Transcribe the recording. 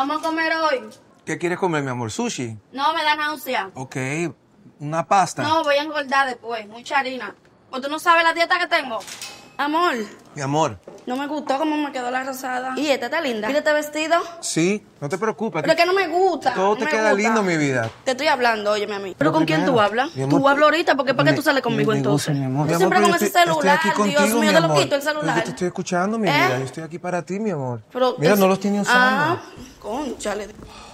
vamos a comer hoy? ¿Qué quieres comer, mi amor? ¿Sushi? No, me da náusea. Ok, una pasta. No, voy a engordar después, mucha harina. ¿O tú no sabes la dieta que tengo? Amor, Mi amor. no me gustó cómo me quedó la rosada. ¿Y esta está linda? ¿Mira este vestido? Sí, no te preocupes. Pero es que no me gusta. Todo no te me queda gusta. lindo, mi vida. Te estoy hablando, óyeme a mí. ¿Pero Lo con quién primero, tú hablas? mi amor, Tú hablas ahorita, porque ¿para qué tú sales conmigo me entonces? gusta, mi amor. Tú Mi amor, siempre pero con yo ese celular. Estoy aquí contigo, Dios mío, mi te lo amor. quito el celular. Yo te estoy escuchando, mi vida. Yo estoy aquí para ti, mi amor. Pero Mira, no los tiene usando. Cónchale.